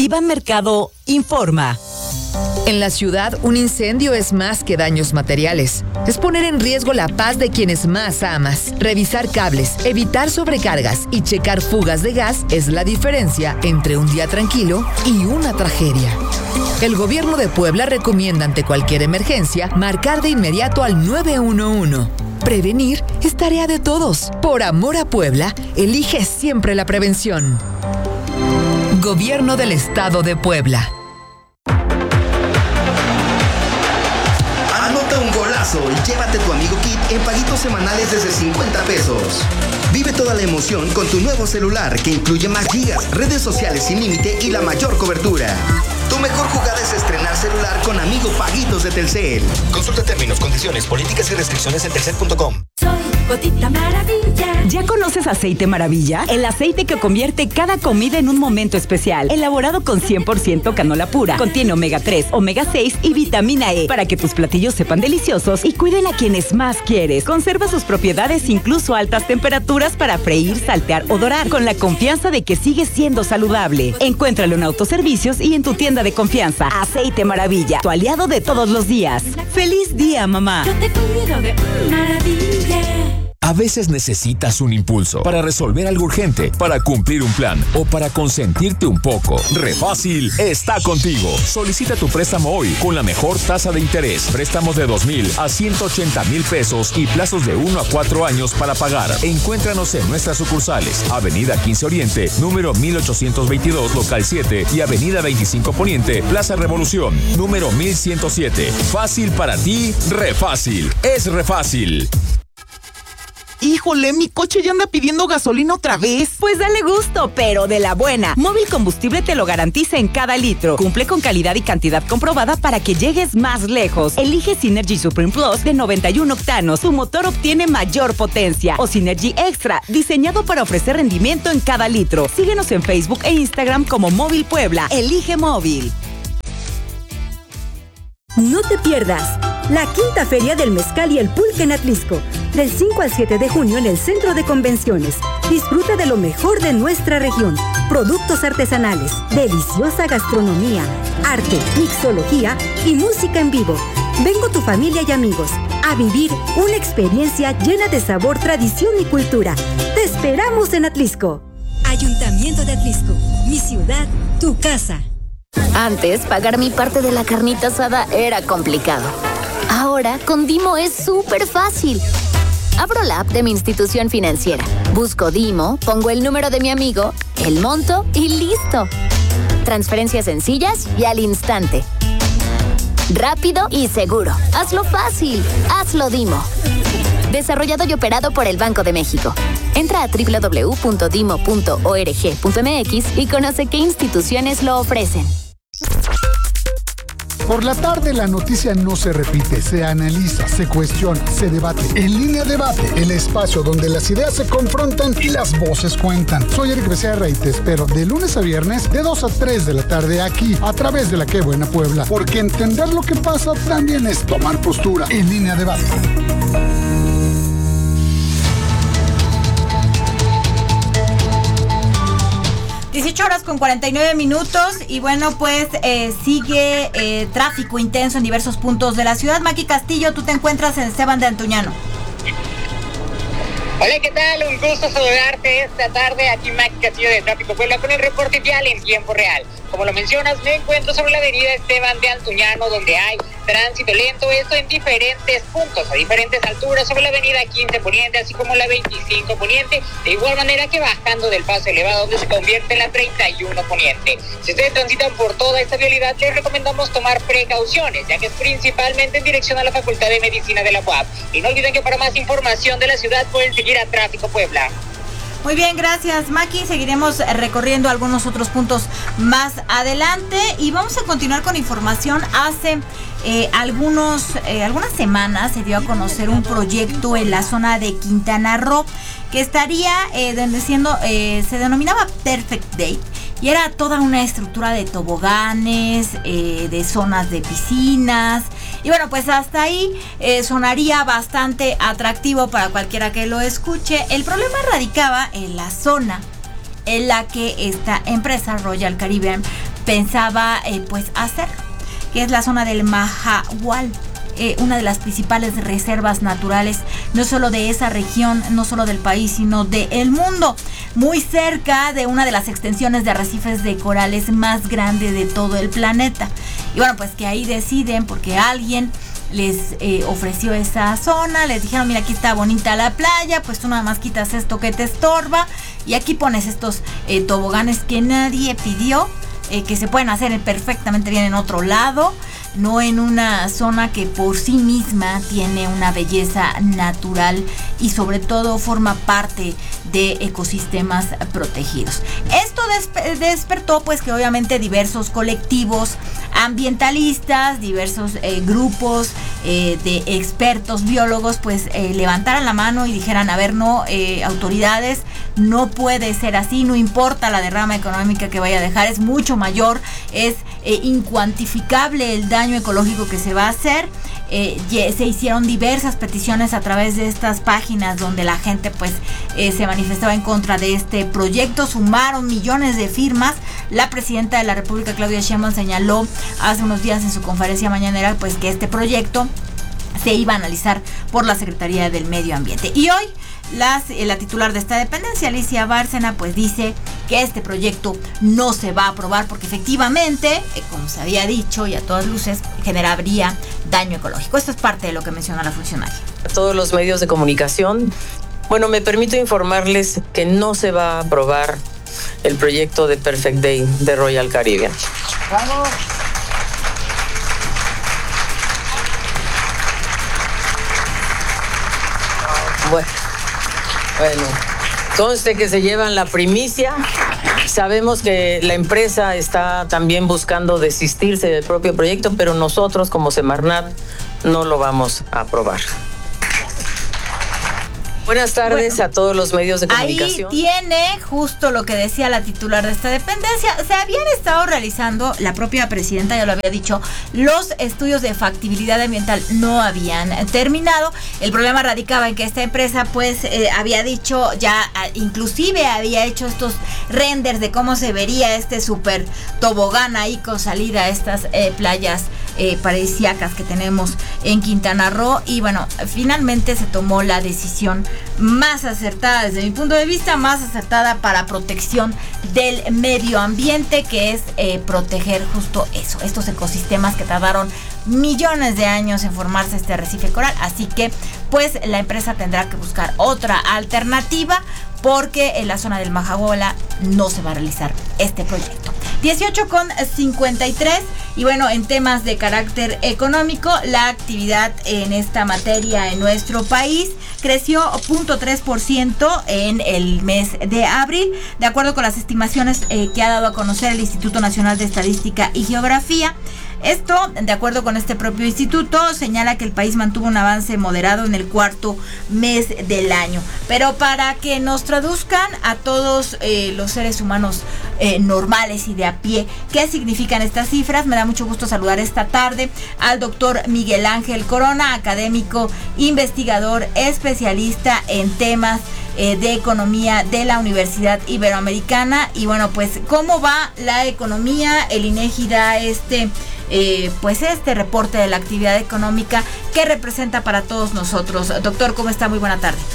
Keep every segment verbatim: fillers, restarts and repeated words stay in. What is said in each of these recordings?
Iván Mercado informa. En la ciudad, un incendio es más que daños materiales. Es poner en riesgo la paz de quienes más amas. Revisar cables, evitar sobrecargas y checar fugas de gas es la diferencia entre un día tranquilo y una tragedia. El gobierno de Puebla recomienda ante cualquier emergencia marcar de inmediato al nueve uno uno. Prevenir es tarea de todos. Por amor a Puebla, elige siempre la prevención. Gobierno del Estado de Puebla. Anota un golazo y llévate tu Amigo Kit en paguitos semanales desde cincuenta pesos. Vive toda la emoción con tu nuevo celular que incluye más gigas, redes sociales sin límite y la mayor cobertura. Tu mejor jugada es estrenar celular con Amigo Paguitos de Telcel. Consulta términos, condiciones, políticas y restricciones en telcel punto com. Soy Gotita Maravilla. ¿Ya conoces Aceite Maravilla? El aceite que convierte cada comida en un momento especial. Elaborado con cien por ciento canola pura. Contiene omega tres, omega seis y vitamina E para que tus platillos sepan deliciosos y cuiden a quienes más quieres. Conserva sus propiedades incluso a altas temperaturas para freír, saltear o dorar, con la confianza de que sigue siendo saludable. Encuéntralo en autoservicios y en tu tienda de confianza. Aceite Maravilla, tu aliado de todos los días. ¡Feliz día, mamá! Yo te cuido de maravilla. A veces necesitas un impulso para resolver algo urgente, para cumplir un plan o para consentirte un poco. Refácil está contigo. Solicita tu préstamo hoy con la mejor tasa de interés. Préstamos de dos mil a ciento ochenta mil pesos y plazos de uno a cuatro años para pagar. Encuéntranos en nuestras sucursales. Avenida quince Oriente, número mil ochocientos veintidós, local siete, y Avenida veinticinco Poniente, Plaza Revolución, número mil ciento siete. Fácil para ti, Refácil. Es Refácil. Híjole, mi coche ya anda pidiendo gasolina otra vez. Pues dale gusto, pero de la buena. Móvil Combustible te lo garantiza en cada litro. Cumple con calidad y cantidad comprobada para que llegues más lejos. Elige Synergy Supreme Plus de noventa y uno octanos. Tu motor obtiene mayor potencia. O Synergy Extra, diseñado para ofrecer rendimiento en cada litro. Síguenos en Facebook e Instagram como Móvil Puebla. Elige Móvil. No te pierdas la quinta Feria del Mezcal y el Pulque en Atlisco, del cinco al siete de junio en el Centro de Convenciones. Disfruta de lo mejor de nuestra región, productos artesanales, deliciosa gastronomía, arte, mixología y música en vivo. Ven con tu familia y amigos a vivir una experiencia llena de sabor, tradición y cultura. ¡Te esperamos en Atlisco! Ayuntamiento de Atlisco, mi ciudad, tu casa. Antes, pagar mi parte de la carnita asada era complicado. Ahora, con Dimo es súper fácil. Abro la app de mi institución financiera, busco Dimo, pongo el número de mi amigo, el monto y listo. Transferencias sencillas y al instante. Rápido y seguro. Hazlo fácil. Hazlo Dimo. Desarrollado y operado por el Banco de México. Entra a doble u doble u doble u punto dimo punto org punto m x y conoce qué instituciones lo ofrecen. Por la tarde la noticia no se repite, se analiza, se cuestiona, se debate. En Línea Debate, el espacio donde las ideas se confrontan y las voces cuentan. Soy Eric Becerra y te espero de lunes a viernes de dos a tres de la tarde aquí, a través de la Qué Buena Puebla. Porque entender lo que pasa también es tomar postura. En Línea Debate. dieciocho horas con cuarenta y nueve minutos y bueno, pues eh, sigue eh, tráfico intenso en diversos puntos de la ciudad. Maki Castillo, tú te encuentras en Esteban de Antuñano. Hola, ¿qué tal? Un gusto saludarte esta tarde. Aquí Maki Castillo de Tráfico Puebla con el reporte vial en tiempo real. Como lo mencionas, me encuentro sobre la avenida Esteban de Antuñano, donde hay tránsito lento, esto en diferentes puntos, a diferentes alturas, sobre la avenida quince Poniente, así como la veinticinco Poniente, de igual manera que bajando del paso elevado, donde se convierte en la treinta y uno Poniente. Si ustedes transitan por toda esta vialidad, les recomendamos tomar precauciones, ya que es principalmente en dirección a la Facultad de Medicina de la U A P. Y no olviden que para más información de la ciudad pueden seguir a Tráfico Puebla. Muy bien, gracias Maki. Seguiremos recorriendo algunos otros puntos más adelante y vamos a continuar con información. Hace eh, algunos, eh, algunas semanas se dio a conocer un proyecto en la zona de Quintana Roo que estaría eh, siendo, eh, se denominaba Perfect Day. Y era toda una estructura de toboganes, eh, de zonas de piscinas. Y bueno, pues hasta ahí eh, sonaría bastante atractivo para cualquiera que lo escuche. El problema radicaba en la zona en la que esta empresa, Royal Caribbean, pensaba eh, pues hacer, que es la zona del Mahahual. Eh, una de las principales reservas naturales, no solo de esa región, no solo del país, sino del mundo, muy cerca de una de las extensiones de arrecifes de corales más grande de todo el planeta. Y bueno, pues que ahí deciden, porque alguien les eh, ofreció esa zona, les dijeron, mira, aquí está bonita la playa, pues tú nada más quitas esto que te estorba y aquí pones estos eh, toboganes que nadie pidió, eh, que se pueden hacer perfectamente bien en otro lado, no en una zona que por sí misma tiene una belleza natural y sobre todo forma parte de ecosistemas protegidos. Esto desp- despertó pues que obviamente diversos colectivos ambientalistas, diversos eh, grupos eh, de expertos biólogos pues eh, levantaran la mano y dijeran, a ver, no, eh, autoridades, no puede ser así, no importa la derrama económica que vaya a dejar, es mucho mayor, es eh, incuantificable el daño ecológico que se va a hacer. Eh, se hicieron diversas peticiones a través de estas páginas donde la gente pues eh, se manifestaba en contra de este proyecto, sumaron millones de firmas. La presidenta de la República, Claudia Sheinbaum, señaló hace unos días en su conferencia mañanera pues que este proyecto se iba a analizar por la Secretaría del Medio Ambiente. Y hoy Las, eh, la titular de esta dependencia, Alicia Bárcena, pues dice que este proyecto no se va a aprobar porque efectivamente, eh, como se había dicho y a todas luces, generaría daño ecológico. Esto es parte de lo que menciona la funcionaria. A todos los medios de comunicación, bueno, me permito informarles que no se va a aprobar el proyecto de Perfect Day de Royal Caribbean. ¡Vamos! Bueno. Bueno, conste que se llevan la primicia. Sabemos que la empresa está también buscando desistirse del propio proyecto, pero nosotros como Semarnat no lo vamos a aprobar. Buenas tardes bueno, a todos los medios de comunicación. Ahí tiene justo lo que decía la titular de esta dependencia. Se habían estado realizando, la propia presidenta ya lo había dicho, los estudios de factibilidad ambiental no habían terminado. El problema radicaba en que esta empresa pues eh, había dicho ya, inclusive había hecho estos renders de cómo se vería este super tobogán ahí con salida a estas eh, playas eh, paradisíacas que tenemos en Quintana Roo. Y bueno, finalmente se tomó la decisión más acertada desde mi punto de vista, más acertada para protección del medio ambiente, que es eh, proteger justo eso, estos ecosistemas que tardaron millones de años en formarse este arrecife coral. Así que pues la empresa tendrá que buscar otra alternativa porque en la zona del Mahahual no se va a realizar este proyecto. dieciocho con cincuenta y tres. Y bueno, en temas de carácter económico, la actividad en esta materia en nuestro país creció cero punto tres por ciento en el mes de abril, de acuerdo con las estimaciones eh, que ha dado a conocer el Instituto Nacional de Estadística y Geografía. Esto, de acuerdo con este propio instituto, señala que el país mantuvo un avance moderado en el cuarto mes del año. Pero para que nos traduzcan a todos eh, los seres humanos eh, normales y de a pie, ¿qué significan estas cifras? Me da mucho gusto saludar esta tarde al doctor Miguel Ángel Corona, académico, investigador, especialista en temas Eh, de economía de la Universidad Iberoamericana. Y bueno, pues ¿cómo va la economía? El INEGI da este eh, pues este reporte de la actividad económica que representa para todos nosotros. Doctor, ¿cómo está? Muy buena tarde.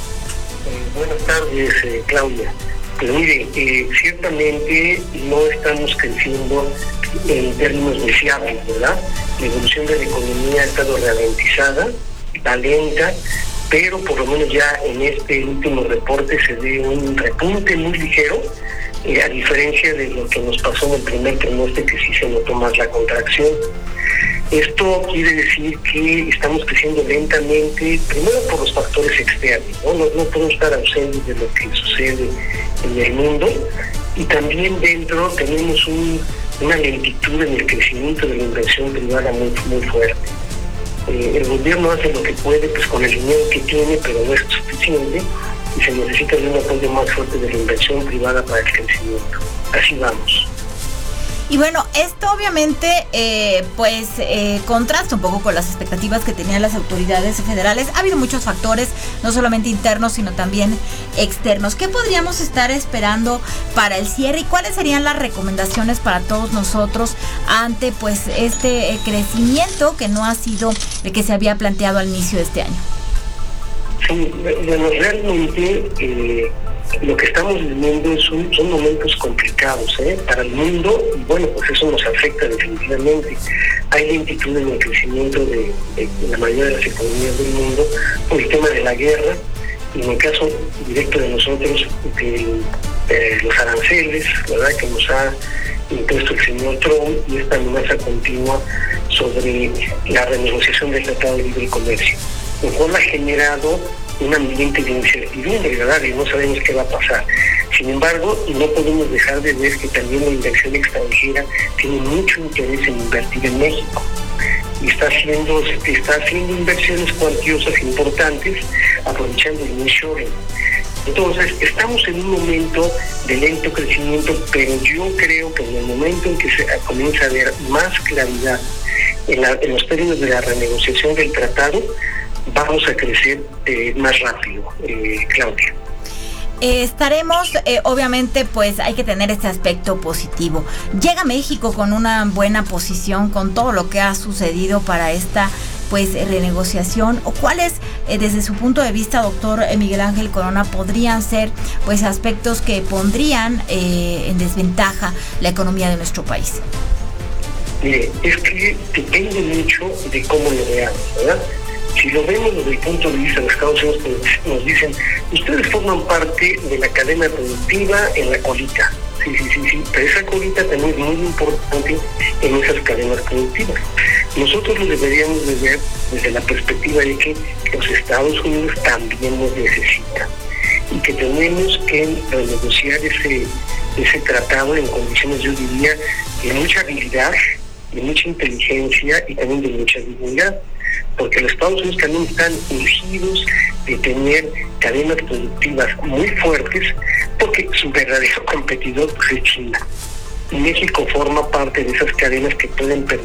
Eh, buenas tardes, eh, Claudia. Pues mire, eh, ciertamente no estamos creciendo en términos deseables, ¿verdad? La evolución de la economía ha estado ralentizada, está lenta, pero por lo menos ya en este último reporte se ve un repunte muy ligero, eh, a diferencia de lo que nos pasó en el primer trimestre, que sí se notó más la contracción. Esto quiere decir que estamos creciendo lentamente, primero por los factores externos, ¿no? No, no podemos estar ausentes de lo que sucede en el mundo, y también dentro tenemos un, una lentitud en el crecimiento de la inversión privada muy, muy fuerte. Eh, el gobierno hace lo que puede pues con el dinero que tiene, pero no es suficiente y se necesita de un apoyo más fuerte de la inversión privada para el crecimiento. Así vamos. Y bueno, esto obviamente eh, pues eh, contrasta un poco con las expectativas que tenían las autoridades federales. Ha habido muchos factores, no solamente internos, sino también externos. ¿Qué podríamos estar esperando para el cierre y cuáles serían las recomendaciones para todos nosotros ante pues este eh, crecimiento que no ha sido el que se había planteado al inicio de este año? Sí, bueno, realmente eh, lo que estamos viviendo son, son momentos complicados ¿eh? para el mundo, y bueno, pues eso nos afecta definitivamente. Hay lentitud en el crecimiento de, de, de la mayoría de las economías del mundo por el tema de la guerra, y en el caso directo de nosotros, de eh, los aranceles, ¿verdad?, que nos ha impuesto el señor Trump, y esta amenaza continua sobre la renegociación del Tratado de Libre Comercio, lo cual ha generado un ambiente de incertidumbre, ¿verdad?, y no sabemos qué va a pasar. Sin embargo, no podemos dejar de ver que también la inversión extranjera tiene mucho interés en invertir en México, y está haciendo, está haciendo inversiones cuantiosas importantes, aprovechando el nearshoring. Entonces, estamos en un momento de lento crecimiento, pero yo creo que en el momento en que se comienza a haber más claridad en, la, en los términos de la renegociación del tratado, vamos a crecer eh, más rápido, eh, Claudia. Eh, estaremos, eh, obviamente, pues hay que tener este aspecto positivo. Llega México con una buena posición con todo lo que ha sucedido para esta pues renegociación, o cuáles eh, desde su punto de vista, doctor Miguel Ángel Corona, podrían ser pues aspectos que pondrían eh, en desventaja la economía de nuestro país. Mire, es que depende mucho de cómo lo veamos, ¿verdad? Si lo vemos desde el punto de vista de los Estados Unidos, pues nos dicen, ustedes forman parte de la cadena productiva en la colita. Sí, sí, sí, sí, pero esa colita también es muy importante en esas cadenas productivas. Nosotros lo deberíamos de ver desde la perspectiva de que los Estados Unidos también nos necesitan, y que tenemos que renegociar ese, ese tratado en condiciones, yo diría, de mucha habilidad, de mucha inteligencia y también de mucha dignidad, porque los Estados Unidos también están urgidos de tener cadenas productivas muy fuertes, porque su verdadero competidor pues, es China. Y México forma parte de esas cadenas que pueden permitir